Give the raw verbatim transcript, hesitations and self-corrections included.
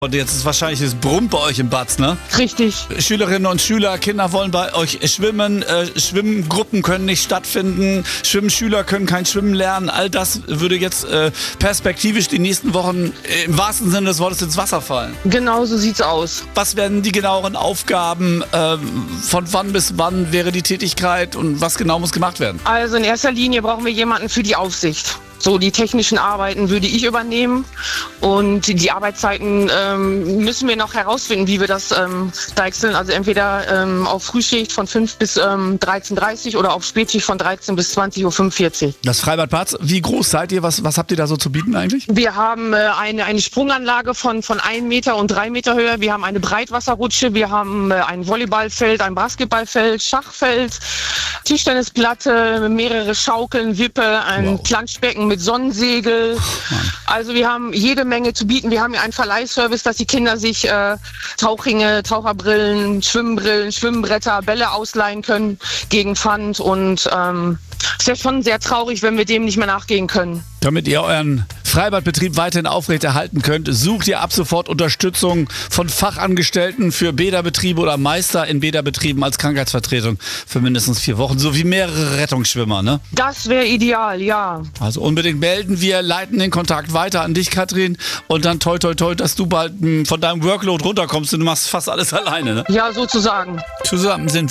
Und jetzt ist wahrscheinlich das Brummt bei euch im Batz, ne? Richtig. Schülerinnen und Schüler, Kinder wollen bei euch schwimmen, äh, Schwimmgruppen können nicht stattfinden, Schwimmschüler können kein Schwimmen lernen. All das würde jetzt äh, perspektivisch die nächsten Wochen äh, im wahrsten Sinne des Wortes ins Wasser fallen. Genau so sieht's aus. Was werden die genaueren Aufgaben? Äh, von wann bis wann wäre die Tätigkeit und was genau muss gemacht werden? Also in erster Linie brauchen wir jemanden für die Aufsicht. So, die technischen Arbeiten würde ich übernehmen und die Arbeitszeiten ähm, müssen wir noch herausfinden, wie wir das ähm, deichseln. Also entweder ähm, auf Frühschicht von fünf bis ähm, dreizehn Uhr dreißig oder auf Spätschicht von dreizehn bis zwanzig Uhr fünfundvierzig. Das Freibad Batz, wie groß seid ihr? Was, was habt ihr da so zu bieten eigentlich? Wir haben äh, eine, eine Sprunganlage von, von einem Meter und drei Meter Höhe. Wir haben eine Breitwasserrutsche, wir haben äh, ein Volleyballfeld, ein Basketballfeld, Schachfeld, Tischtennisplatte, mehrere Schaukeln, Wippe, ein Wow. Planschbecken mit Sonnensegel. Also wir haben jede Menge zu bieten. Wir haben ja einen Verleihservice, dass die Kinder sich äh, Tauchringe, Taucherbrillen, Schwimmbrillen, Schwimmbretter, Bälle ausleihen können gegen Pfand. Und ähm, es wäre schon sehr traurig, wenn wir dem nicht mehr nachgehen können. Damit ihr euren Freibadbetrieb weiterhin aufrechterhalten könnt, sucht ihr ab sofort Unterstützung von Fachangestellten für Bäderbetriebe oder Meister in Bäderbetrieben als Krankheitsvertretung für mindestens vier Wochen, sowie mehrere Rettungsschwimmer, ne? Das wäre ideal, ja. Also unbedingt melden, wir leiten den Kontakt weiter an dich, Katrin, und dann toi toi toi, dass du bald mh, von deinem Workload runterkommst und du machst fast alles alleine, ne? Ja, sozusagen. Zusammen sind